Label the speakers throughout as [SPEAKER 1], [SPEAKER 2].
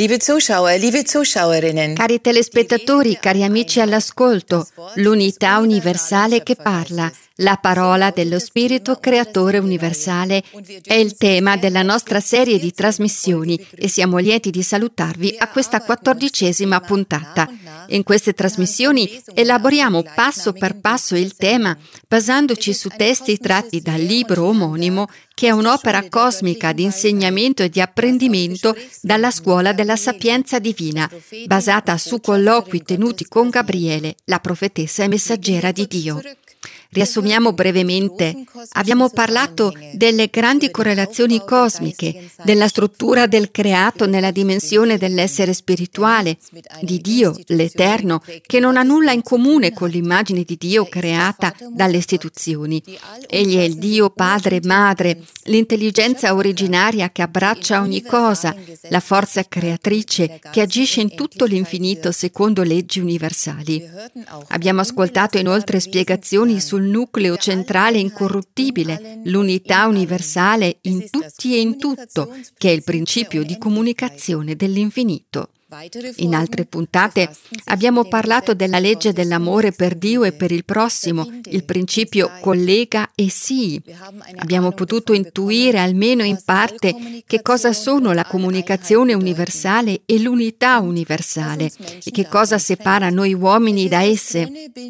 [SPEAKER 1] Liebe Zuschauer, liebe Zuschauerinnen.
[SPEAKER 2] Cari telespettatori, cari amici all'ascolto, l'unità universale che parla, la parola dello Spirito Creatore Universale è il tema della nostra serie di trasmissioni e siamo lieti di salutarvi a questa 14ª puntata. In queste trasmissioni elaboriamo passo per passo il tema basandoci su testi tratti dal libro omonimo, che è un'opera cosmica di insegnamento e di apprendimento dalla scuola della sapienza divina, basata su colloqui tenuti con Gabriele, la profetessa e messaggera di Dio. Riassumiamo brevemente. Abbiamo parlato delle grandi correlazioni cosmiche, della struttura del creato nella dimensione dell'essere spirituale, di Dio, l'Eterno, che non ha nulla in comune con l'immagine di Dio creata dalle istituzioni. Egli è il Dio Padre e Madre, l'intelligenza originaria che abbraccia ogni cosa, la forza creatrice che agisce in tutto l'infinito secondo leggi universali. Abbiamo ascoltato inoltre spiegazioni sul nucleo centrale incorruttibile, l'unità universale in tutti e in tutto, che è il principio di comunicazione dell'infinito. In altre puntate abbiamo parlato della legge dell'amore per Dio e per il prossimo, il principio collega e sì. Abbiamo potuto intuire almeno in parte che cosa sono la comunicazione universale e l'unità universale e che cosa separa noi uomini da esse.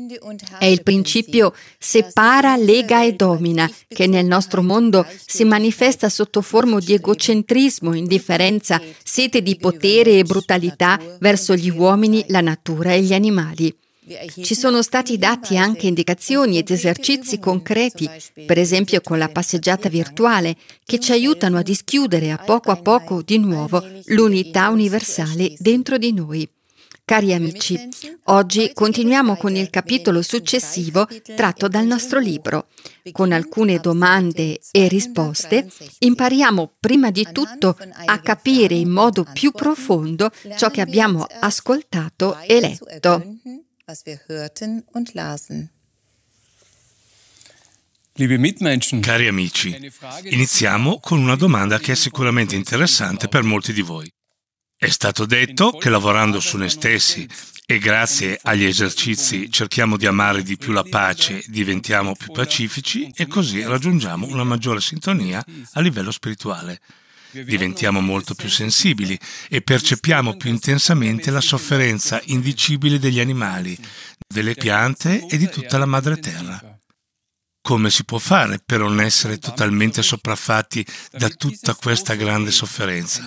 [SPEAKER 2] È il principio separa, lega e domina, che nel nostro mondo si manifesta sotto forma di egocentrismo, indifferenza, sete di potere e brutalità verso gli uomini, la natura e gli animali. Ci sono stati dati anche indicazioni ed esercizi concreti, per esempio con la passeggiata virtuale, che ci aiutano a dischiudere a poco di nuovo l'unità universale dentro di noi. Cari amici, oggi continuiamo con il capitolo successivo tratto dal nostro libro. Con alcune domande e risposte impariamo prima di tutto a capire in modo più profondo ciò che abbiamo ascoltato e letto.
[SPEAKER 3] Cari amici, iniziamo con una domanda che è sicuramente interessante per molti di voi. È stato detto che lavorando su noi stessi e grazie agli esercizi cerchiamo di amare di più la pace, diventiamo più pacifici e così raggiungiamo una maggiore sintonia a livello spirituale. Diventiamo molto più sensibili e percepiamo più intensamente la sofferenza indicibile degli animali, delle piante e di tutta la madre terra. Come si può fare per non essere totalmente sopraffatti da tutta questa grande sofferenza?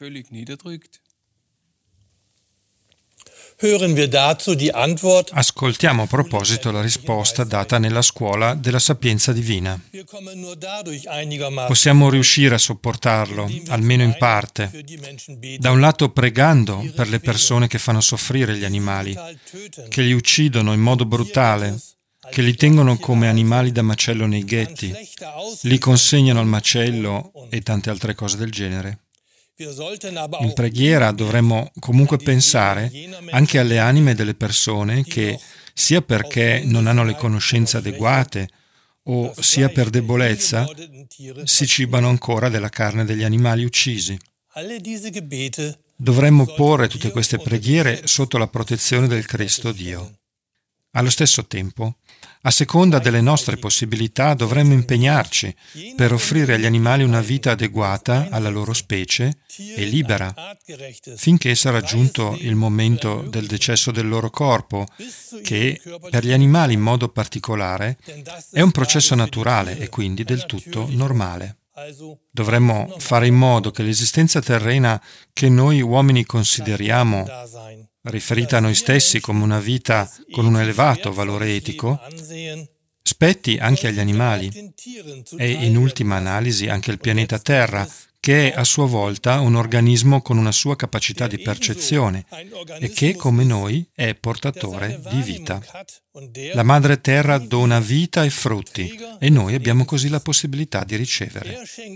[SPEAKER 4] Ascoltiamo a proposito la risposta data nella scuola della sapienza divina. Possiamo riuscire a sopportarlo, almeno in parte, da un lato pregando per le persone che fanno soffrire gli animali, che li uccidono in modo brutale, che li tengono come animali da macello nei ghetti, li consegnano al macello e tante altre cose del genere. In preghiera dovremmo comunque pensare anche alle anime delle persone che, sia perché non hanno le conoscenze adeguate o sia per debolezza, si cibano ancora della carne degli animali uccisi. Dovremmo porre tutte queste preghiere sotto la protezione del Cristo Dio. Allo stesso tempo, a seconda delle nostre possibilità, dovremmo impegnarci per offrire agli animali una vita adeguata alla loro specie e libera, finché sarà giunto il momento del decesso del loro corpo, che, per gli animali in modo particolare, è un processo naturale e quindi del tutto normale. Dovremmo fare in modo che l'esistenza terrena che noi uomini consideriamo riferita a noi stessi come una vita con un elevato valore etico, spetti anche agli animali e in ultima analisi anche il pianeta Terra, che è a sua volta un organismo con una sua capacità di percezione e che, come noi, è portatore di vita. La Madre Terra dona vita e frutti e noi abbiamo così la possibilità di ricevere.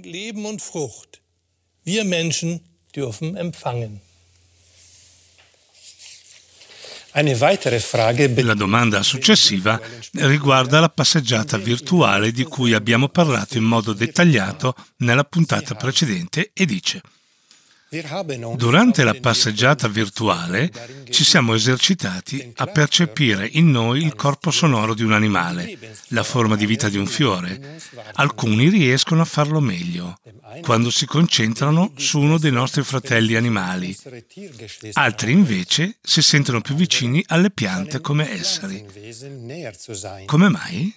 [SPEAKER 3] La domanda successiva riguarda la passeggiata virtuale di cui abbiamo parlato in modo dettagliato nella puntata precedente e dice: Durante la passeggiata virtuale ci siamo esercitati a percepire in noi il corpo sonoro di un animale, la forma di vita di un fiore. Alcuni riescono a farlo meglio, quando si concentrano su uno dei nostri fratelli animali. Altri invece si sentono più vicini alle piante come esseri. Come mai?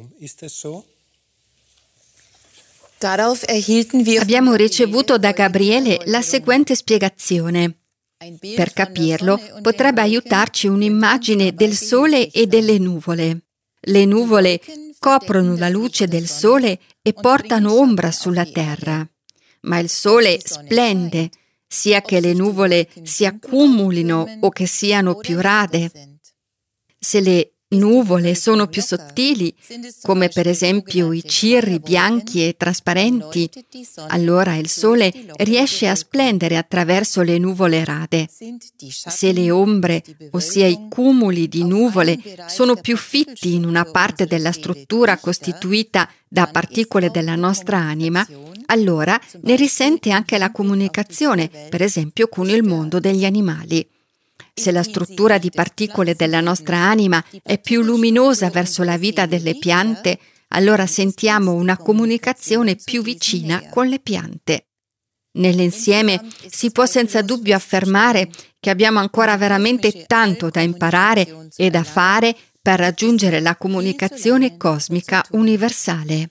[SPEAKER 2] Abbiamo ricevuto da Gabriele la seguente spiegazione. Per capirlo, potrebbe aiutarci un'immagine del sole e delle nuvole. Le nuvole coprono la luce del sole e portano ombra sulla terra. Ma il sole splende, sia che le nuvole si accumulino o che siano più rade. Se le nuvole sono più sottili, come per esempio i cirri bianchi e trasparenti, allora il sole riesce a splendere attraverso le nuvole rade. Se le ombre, ossia i cumuli di nuvole, sono più fitti in una parte della struttura costituita da particole della nostra anima, allora ne risente anche la comunicazione, per esempio con il mondo degli animali. Se la struttura di particole della nostra anima è più luminosa verso la vita delle piante, allora sentiamo una comunicazione più vicina con le piante. Nell'insieme si può senza dubbio affermare che abbiamo ancora veramente tanto da imparare e da fare per raggiungere la comunicazione cosmica universale.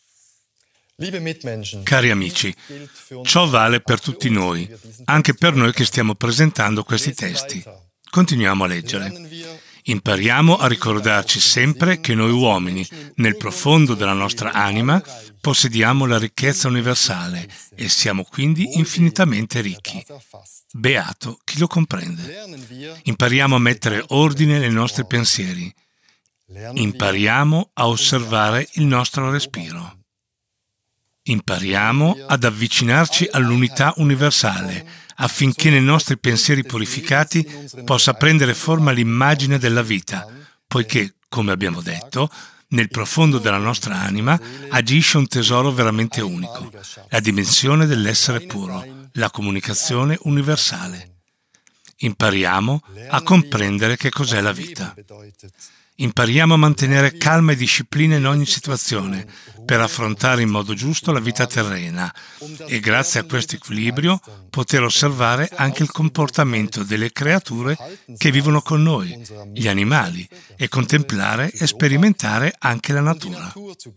[SPEAKER 3] Cari amici, ciò vale per tutti noi, anche per noi che stiamo presentando questi testi. Continuiamo a leggere. Impariamo a ricordarci sempre che noi uomini, nel profondo della nostra anima, possediamo la ricchezza universale e siamo quindi infinitamente ricchi. Beato chi lo comprende. Impariamo a mettere ordine nei nostri pensieri. Impariamo a osservare il nostro respiro. Impariamo ad avvicinarci all'unità universale affinché nei nostri pensieri purificati possa prendere forma l'immagine della vita, poiché, come abbiamo detto, nel profondo della nostra anima agisce un tesoro veramente unico, la dimensione dell'essere puro, la comunicazione universale. Impariamo a comprendere che cos'è la vita. Impariamo a mantenere calma e disciplina in ogni situazione per affrontare in modo giusto la vita terrena e grazie a questo equilibrio poter osservare anche il comportamento delle creature che vivono con noi, gli animali, e contemplare e sperimentare anche la natura.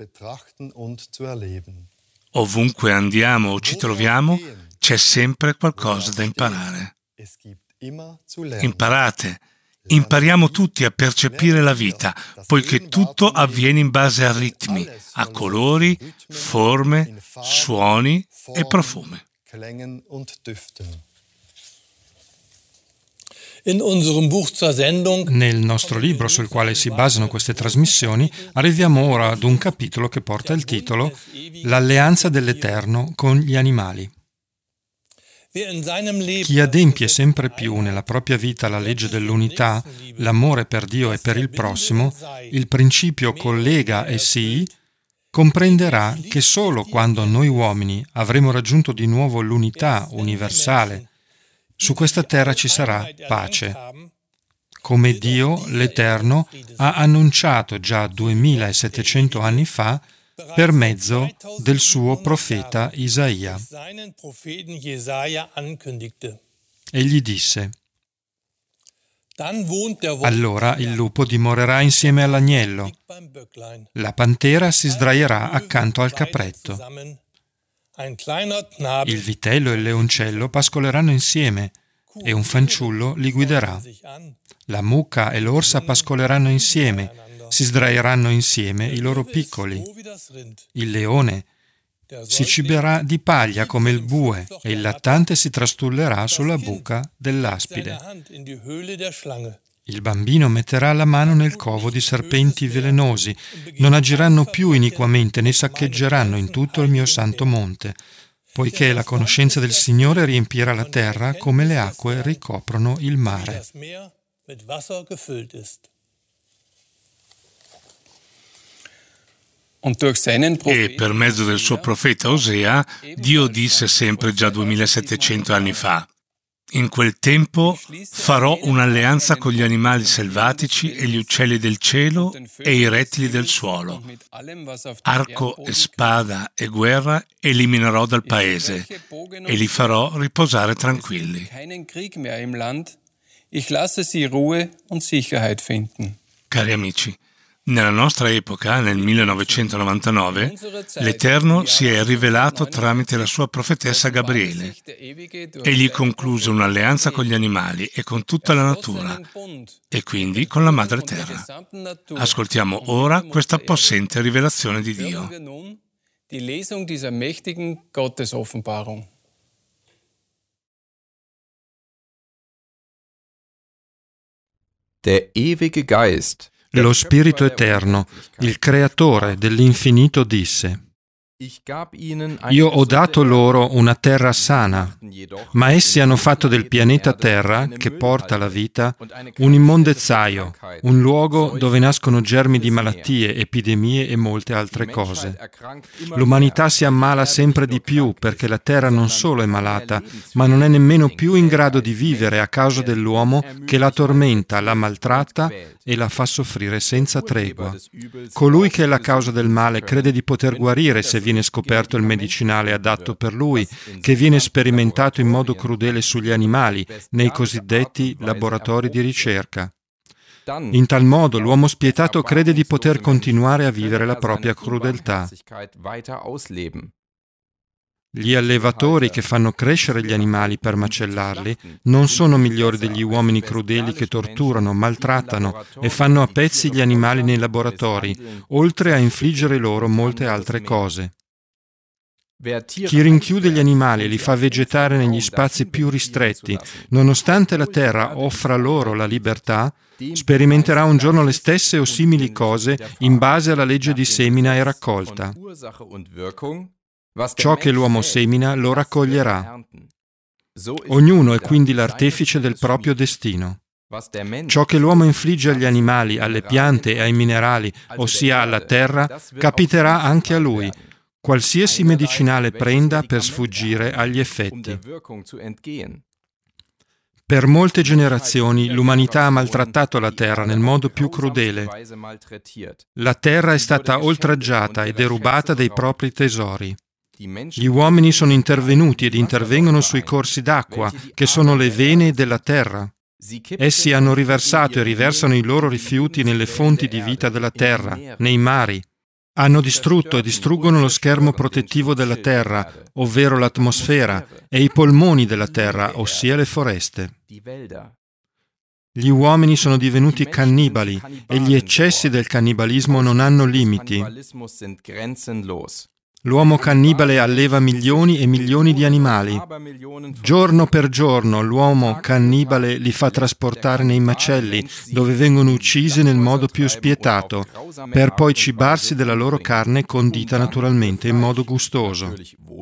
[SPEAKER 3] Ovunque andiamo o ci troviamo, c'è sempre qualcosa da imparare. Imparate. Impariamo tutti a percepire la vita, poiché tutto avviene in base a ritmi, a colori, forme, suoni e profumi.
[SPEAKER 4] Nel nostro libro sul quale si basano queste trasmissioni, arriviamo ora ad un capitolo che porta il titolo L'alleanza dell'Eterno con gli animali. Chi adempie sempre più nella propria vita la legge dell'unità, l'amore per Dio e per il prossimo, il principio collega e sii, comprenderà che solo quando noi uomini avremo raggiunto di nuovo l'unità universale, su questa terra ci sarà pace. Come Dio, l'Eterno, ha annunciato già 2700 anni fa per mezzo del suo profeta Isaia. Egli disse: allora il lupo dimorerà insieme all'agnello, la pantera si sdraierà accanto al capretto, il vitello e il leoncello pascoleranno insieme e un fanciullo li guiderà. La mucca e l'orsa pascoleranno insieme, si sdraieranno insieme i loro piccoli. Il leone si ciberà di paglia come il bue e il lattante si trastullerà sulla buca dell'aspide. Il bambino metterà la mano nel covo di serpenti velenosi, non agiranno più iniquamente né saccheggeranno in tutto il mio santo monte, poiché la conoscenza del Signore riempirà la terra come le acque ricoprono il mare.
[SPEAKER 3] E per mezzo del suo profeta Osea, Dio disse sempre già 2700 anni fa: in quel tempo farò un'alleanza con gli animali selvatici e gli uccelli del cielo e i rettili del suolo. Arco e spada e guerra eliminerò dal paese e li farò riposare tranquilli. Cari amici, nella nostra epoca, nel 1999, l'Eterno si è rivelato tramite la sua profetessa Gabriele. Egli concluse un'alleanza con gli animali e con tutta la natura, e quindi con la Madre Terra. Ascoltiamo ora questa possente rivelazione di Dio.
[SPEAKER 5] Der ewige Geist,
[SPEAKER 4] Lo Spirito Eterno, il Creatore dell'infinito, disse: Io ho dato loro una terra sana, ma essi hanno fatto del pianeta Terra, che porta la vita, un immondezzaio, un luogo dove nascono germi di malattie, epidemie e molte altre cose. L'umanità si ammala sempre di più perché la Terra non solo è malata, ma non è nemmeno più in grado di vivere a causa dell'uomo che la tormenta, la maltratta e la fa soffrire senza tregua. Colui che è la causa del male crede di poter guarire se viene scoperto il medicinale adatto per lui, che viene sperimentato in modo crudele sugli animali, nei cosiddetti laboratori di ricerca. In tal modo l'uomo spietato crede di poter continuare a vivere la propria crudeltà. Gli allevatori che fanno crescere gli animali per macellarli non sono migliori degli uomini crudeli che torturano, maltrattano e fanno a pezzi gli animali nei laboratori, oltre a infliggere loro molte altre cose. Chi rinchiude gli animali e li fa vegetare negli spazi più ristretti, nonostante la terra offra loro la libertà, sperimenterà un giorno le stesse o simili cose in base alla legge di semina e raccolta. Ciò che l'uomo semina lo raccoglierà. Ognuno è quindi l'artefice del proprio destino. Ciò che l'uomo infligge agli animali, alle piante e ai minerali, ossia alla terra, capiterà anche a lui, qualsiasi medicinale prenda per sfuggire agli effetti. Per molte generazioni l'umanità ha maltrattato la terra nel modo più crudele. La terra è stata oltraggiata e derubata dei propri tesori. Gli uomini sono intervenuti ed intervengono sui corsi d'acqua, che sono le vene della terra. Essi hanno riversato e riversano i loro rifiuti nelle fonti di vita della terra, nei mari. Hanno distrutto e distruggono lo schermo protettivo della terra, ovvero l'atmosfera, e i polmoni della terra, ossia le foreste. Gli uomini sono divenuti cannibali e gli eccessi del cannibalismo non hanno limiti. L'uomo cannibale alleva milioni e milioni di animali. Giorno per giorno l'uomo cannibale li fa trasportare nei macelli, dove vengono uccisi nel modo più spietato, per poi cibarsi della loro carne condita naturalmente in modo gustoso.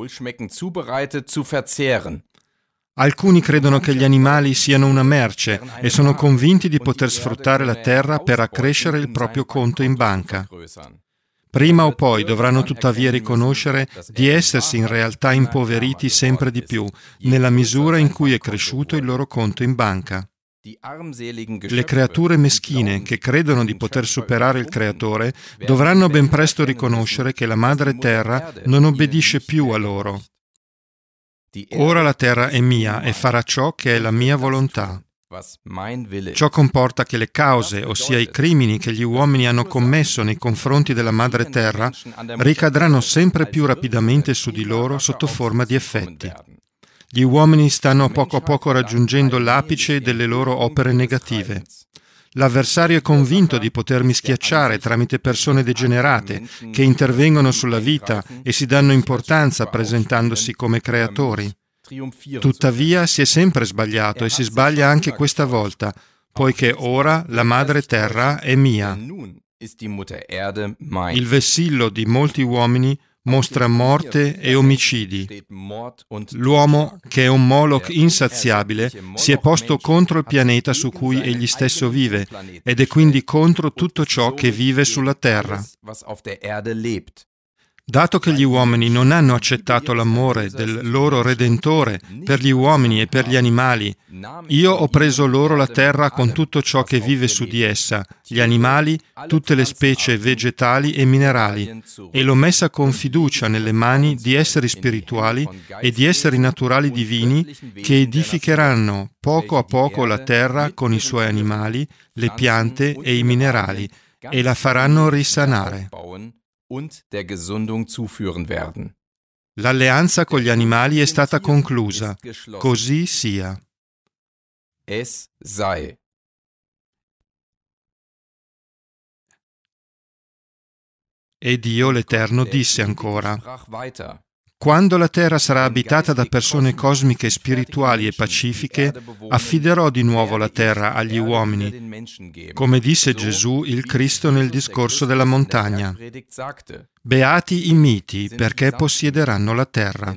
[SPEAKER 4] Alcuni credono che gli animali siano una merce e sono convinti di poter sfruttare la terra per accrescere il proprio conto in banca. Prima o poi dovranno tuttavia riconoscere di essersi in realtà impoveriti sempre di più, nella misura in cui è cresciuto il loro conto in banca. Le creature meschine che credono di poter superare il Creatore dovranno ben presto riconoscere che la Madre Terra non obbedisce più a loro. Ora la terra è mia e farà ciò che è la mia volontà. Ciò comporta che le cause, ossia i crimini che gli uomini hanno commesso nei confronti della Madre Terra, ricadranno sempre più rapidamente su di loro sotto forma di effetti. Gli uomini stanno a poco raggiungendo l'apice delle loro opere negative. L'avversario è convinto di potermi schiacciare tramite persone degenerate che intervengono sulla vita e si danno importanza presentandosi come creatori. Tuttavia si è sempre sbagliato e si sbaglia anche questa volta, poiché ora la Madre Terra è mia. Il vessillo di molti uomini mostra morte e omicidi. L'uomo, che è un Moloch insaziabile, si è posto contro il pianeta su cui egli stesso vive ed è quindi contro tutto ciò che vive sulla terra. Dato che gli uomini non hanno accettato l'amore del loro Redentore per gli uomini e per gli animali, io ho preso loro la terra con tutto ciò che vive su di essa, gli animali, tutte le specie vegetali e minerali, e l'ho messa con fiducia nelle mani di esseri spirituali e di esseri naturali divini che edificheranno poco a poco la terra con i suoi animali, le piante e i minerali, e la faranno risanare.
[SPEAKER 5] Und der Gesundung zuführen werden.
[SPEAKER 4] L'alleanza con gli animali è stata conclusa. Così sia.
[SPEAKER 5] Es sei.
[SPEAKER 4] E Dio l'Eterno disse ancora: quando la terra sarà abitata da persone cosmiche, spirituali e pacifiche, affiderò di nuovo la terra agli uomini, come disse Gesù il Cristo nel discorso della montagna. Beati i miti, perché possiederanno la terra.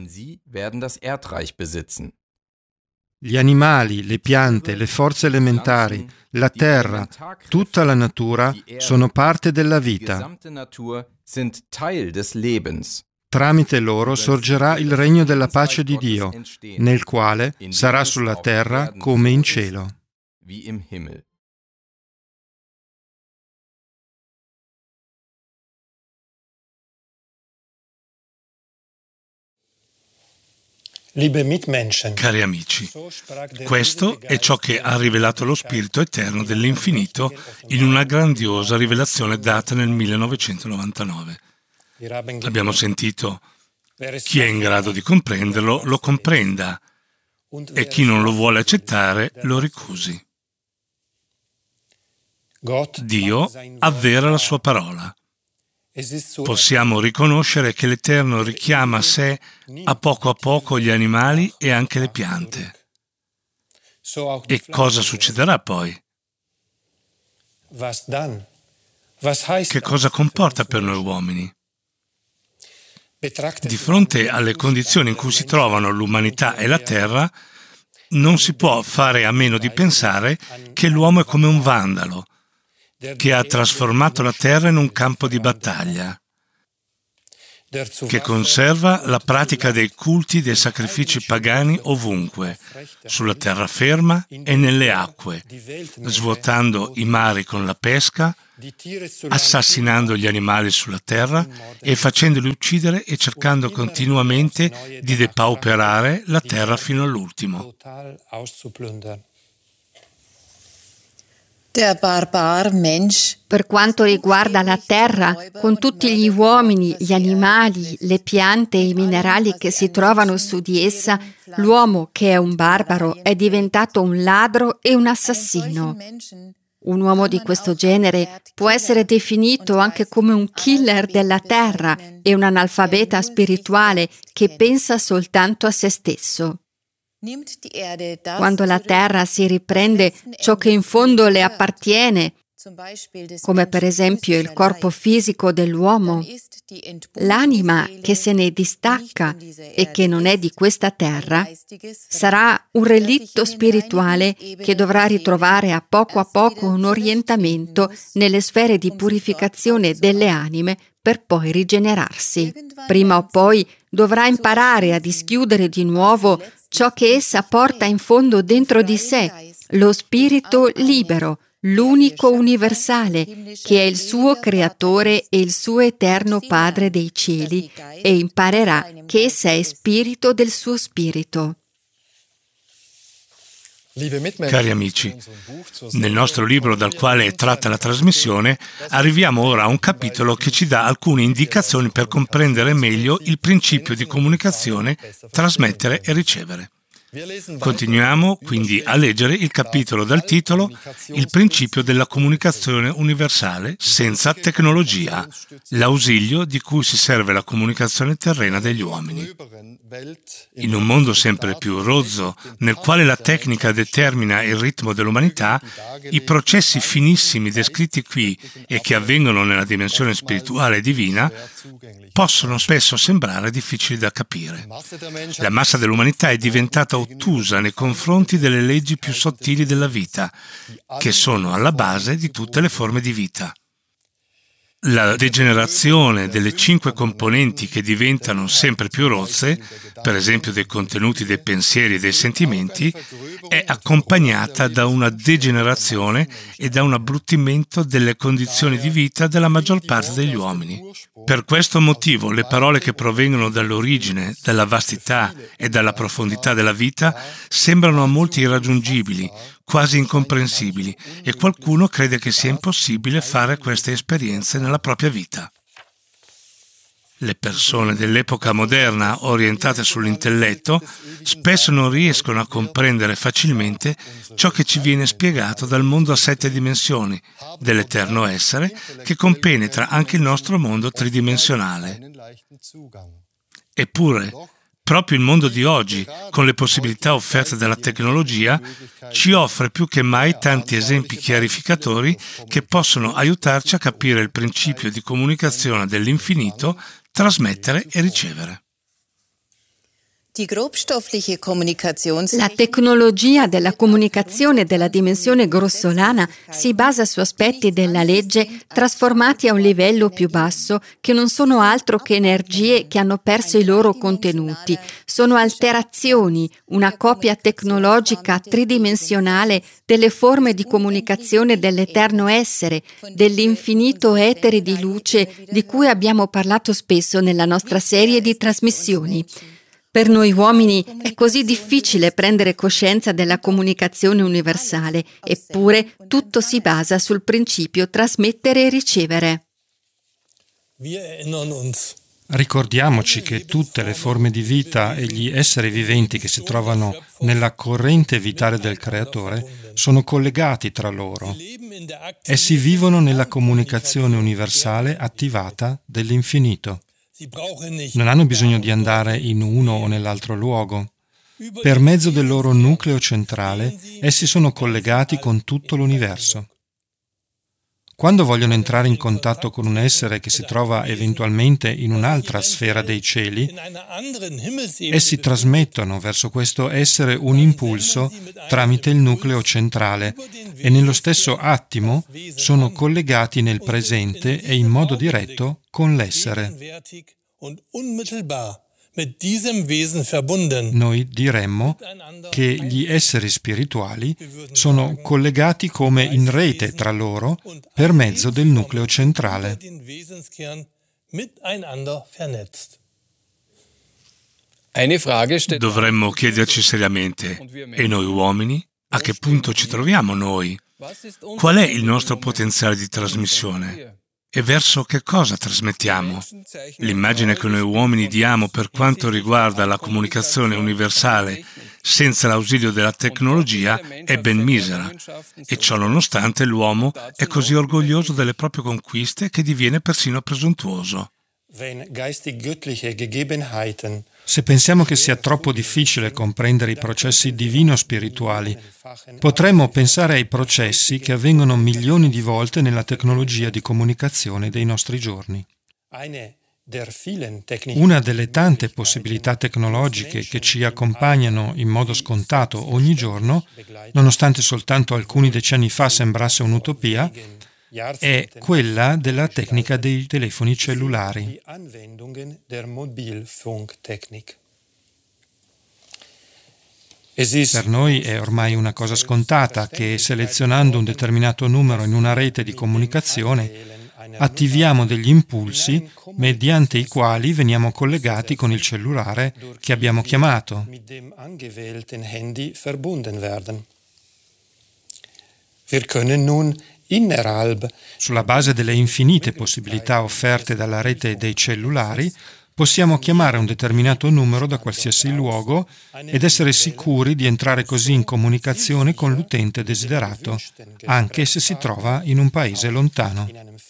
[SPEAKER 4] Gli animali, le piante, le forze elementari, la terra, tutta la natura sono parte della vita. Tramite loro sorgerà il regno della pace di Dio, nel quale sarà sulla terra come in cielo.
[SPEAKER 3] Cari amici, questo è ciò che ha rivelato lo Spirito Eterno dell'Infinito in una grandiosa rivelazione data nel 1999. Abbiamo sentito: chi è in grado di comprenderlo, lo comprenda, e chi non lo vuole accettare, lo ricusi. Dio avvera la sua parola. Possiamo riconoscere che l'Eterno richiama a sé a poco gli animali e anche le piante. E cosa succederà poi? Che cosa comporta per noi uomini? Di fronte alle condizioni in cui si trovano l'umanità e la terra, non si può fare a meno di pensare che l'uomo è come un vandalo, che ha trasformato la terra in un campo di battaglia, che conserva la pratica dei culti, dei sacrifici pagani ovunque, sulla terraferma e nelle acque, svuotando i mari con la pesca, assassinando gli animali sulla terra e facendoli uccidere e cercando continuamente di depauperare la terra fino all'ultimo.
[SPEAKER 2] Per quanto riguarda la terra, con tutti gli uomini, gli animali, le piante e i minerali che si trovano su di essa, l'uomo, che è un barbaro, è diventato un ladro e un assassino. Un uomo di questo genere può essere definito anche come un killer della terra e un analfabeta spirituale che pensa soltanto a se stesso. Quando la terra si riprende ciò che in fondo le appartiene, come per esempio il corpo fisico dell'uomo, l'anima che se ne distacca e che non è di questa terra sarà un relitto spirituale che dovrà ritrovare a poco un orientamento nelle sfere di purificazione delle anime per poi rigenerarsi. Prima o poi dovrà imparare a dischiudere di nuovo ciò che essa porta in fondo dentro di sé, lo spirito libero, l'unico universale, che è il suo creatore e il suo eterno Padre dei cieli, e imparerà che essa è spirito del suo spirito.
[SPEAKER 3] Cari amici, nel nostro libro dal quale è tratta la trasmissione, arriviamo ora a un capitolo che ci dà alcune indicazioni per comprendere meglio il principio di comunicazione, trasmettere e ricevere. Continuiamo quindi a leggere il capitolo dal titolo Il principio della comunicazione universale senza tecnologia, l'ausilio di cui si serve la comunicazione terrena degli uomini. In un mondo sempre più rozzo, nel quale la tecnica determina il ritmo dell'umanità, i processi finissimi descritti qui e che avvengono nella dimensione spirituale e divina possono spesso sembrare difficili da capire. La massa dell'umanità è diventata ottusa nei confronti delle leggi più sottili della vita, che sono alla base di tutte le forme di vita. La degenerazione delle 5 componenti che diventano sempre più rozze, per esempio dei contenuti dei pensieri e dei sentimenti, è accompagnata da una degenerazione e da un abbruttimento delle condizioni di vita della maggior parte degli uomini. Per questo motivo le parole che provengono dall'origine, dalla vastità e dalla profondità della vita sembrano a molti irraggiungibili, quasi incomprensibili, e qualcuno crede che sia impossibile fare queste esperienze nella propria vita. Le persone dell'epoca moderna, orientate sull'intelletto, spesso non riescono a comprendere facilmente ciò che ci viene spiegato dal mondo a 7 dimensioni, dell'eterno essere, che compenetra anche il nostro mondo tridimensionale. Eppure, proprio il mondo di oggi, con le possibilità offerte dalla tecnologia, ci offre più che mai tanti esempi chiarificatori che possono aiutarci a capire il principio di comunicazione dell'infinito, trasmettere e ricevere.
[SPEAKER 2] La tecnologia della comunicazione della dimensione grossolana si basa su aspetti della legge trasformati a un livello più basso, che non sono altro che energie che hanno perso i loro contenuti. Sono alterazioni, una copia tecnologica tridimensionale delle forme di comunicazione dell'eterno essere, dell'infinito etere di luce di cui abbiamo parlato spesso nella nostra serie di trasmissioni. Per noi uomini è così difficile prendere coscienza della comunicazione universale, eppure tutto si basa sul principio trasmettere e ricevere.
[SPEAKER 4] Ricordiamoci che tutte le forme di vita e gli esseri viventi che si trovano nella corrente vitale del Creatore sono collegati tra loro. Essi vivono nella comunicazione universale attivata dell'infinito. Non hanno bisogno di andare in uno o nell'altro luogo. Per mezzo del loro nucleo centrale, essi sono collegati con tutto l'universo. Quando vogliono entrare in contatto con un essere che si trova eventualmente in un'altra sfera dei cieli, essi trasmettono verso questo essere un impulso tramite il nucleo centrale e nello stesso attimo sono collegati nel presente e in modo diretto con l'essere. Noi diremmo che gli esseri spirituali sono collegati come in rete tra loro per mezzo del nucleo centrale.
[SPEAKER 3] Dovremmo chiederci seriamente, e noi uomini, a che punto ci troviamo noi? Qual è il nostro potenziale di trasmissione? E verso che cosa trasmettiamo? L'immagine che noi uomini diamo per quanto riguarda la comunicazione universale senza l'ausilio della tecnologia è ben misera, e ciò nonostante l'uomo è così orgoglioso delle proprie conquiste che diviene persino presuntuoso.
[SPEAKER 4] Se pensiamo che sia troppo difficile comprendere i processi divino-spirituali, potremmo pensare ai processi che avvengono milioni di volte nella tecnologia di comunicazione dei nostri giorni. Una delle tante possibilità tecnologiche che ci accompagnano in modo scontato ogni giorno, nonostante soltanto alcuni decenni fa sembrasse un'utopia, è quella della tecnica dei telefoni cellulari. Per noi è ormai una cosa scontata che selezionando un determinato numero in una rete di comunicazione attiviamo degli impulsi mediante i quali veniamo collegati con il cellulare che abbiamo chiamato. Sulla base delle infinite possibilità offerte dalla rete dei cellulari, Possiamo chiamare un determinato numero da qualsiasi luogo ed essere sicuri di entrare così in comunicazione con l'utente desiderato, anche se si trova in un paese lontano.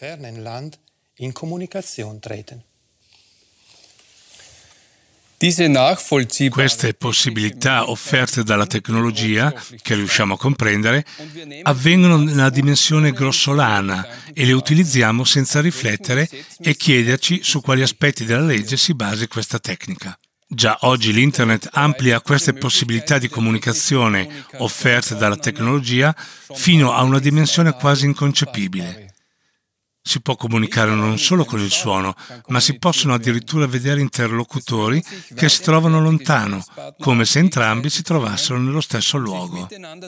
[SPEAKER 3] Queste possibilità offerte dalla tecnologia, che riusciamo a comprendere, avvengono nella dimensione grossolana e le utilizziamo senza riflettere e chiederci su quali aspetti della legge si basi questa tecnica. Già oggi l'Internet amplia queste possibilità di comunicazione offerte dalla tecnologia fino a una dimensione quasi inconcepibile. Si può comunicare non solo con il suono, ma si possono addirittura vedere interlocutori che si trovano lontano, come se entrambi si trovassero nello stesso luogo.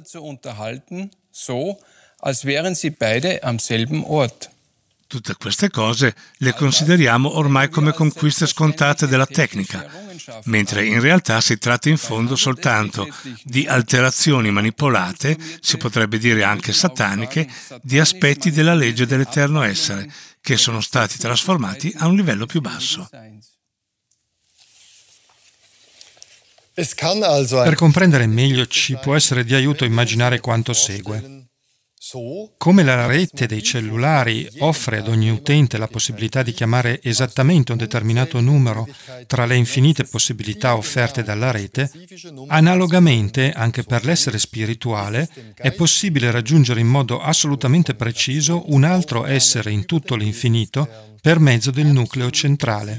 [SPEAKER 3] Tutte queste cose le consideriamo ormai come conquiste scontate della tecnica, mentre in realtà si tratta in fondo soltanto di alterazioni manipolate, si potrebbe dire anche sataniche, di aspetti della legge dell'eterno essere, che sono stati trasformati a un livello più basso.
[SPEAKER 4] Per comprendere meglio ci può essere di aiuto immaginare quanto segue. Come la rete dei cellulari offre ad ogni utente la possibilità di chiamare esattamente un determinato numero tra le infinite possibilità offerte dalla rete, analogamente anche per l'essere spirituale è possibile raggiungere in modo assolutamente preciso un altro essere in tutto l'infinito per mezzo del nucleo centrale.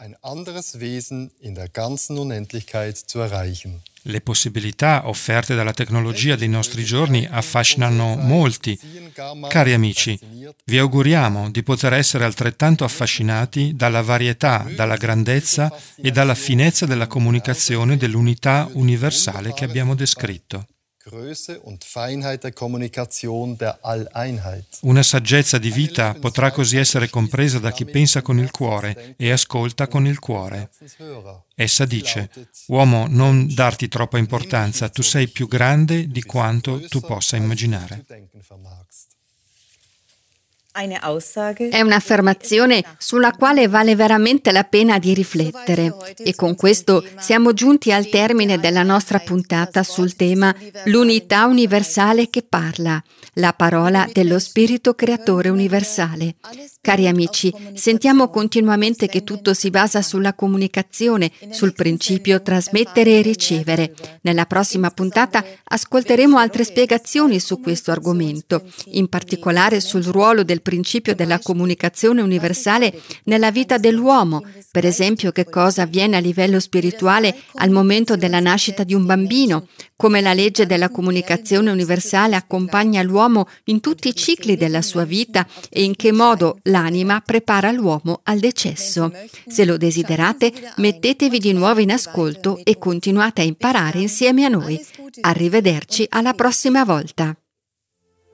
[SPEAKER 4] Le possibilità offerte dalla tecnologia dei nostri giorni affascinano molti. Cari amici, vi auguriamo di poter essere altrettanto affascinati dalla varietà, dalla grandezza e dalla finezza della comunicazione dell'unità universale che abbiamo descritto. Una saggezza di vita potrà così essere compresa da chi pensa con il cuore e ascolta con il cuore. Essa dice: uomo, non darti troppa importanza, tu sei più grande di quanto tu possa immaginare.
[SPEAKER 2] È un'affermazione sulla quale vale veramente la pena di riflettere e con questo siamo giunti al termine della nostra puntata sul tema l'unità universale che parla, la parola dello Spirito Creatore universale. Cari amici, sentiamo continuamente che tutto si basa sulla comunicazione, sul principio trasmettere e ricevere. Nella prossima puntata ascolteremo altre spiegazioni su questo argomento, in particolare sul ruolo del principio della comunicazione universale nella vita dell'uomo, per esempio che cosa avviene a livello spirituale al momento della nascita di un bambino, come la legge della comunicazione universale accompagna l'uomo in tutti i cicli della sua vita e in che modo l'anima prepara l'uomo al decesso. Se lo desiderate, mettetevi di nuovo in ascolto e continuate a imparare insieme a noi. Arrivederci alla prossima volta.